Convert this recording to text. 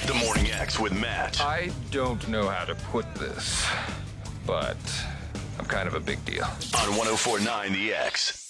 The Morning X with Matt. I don't know how to put this, but I'm kind of a big deal. On 104.9 The X.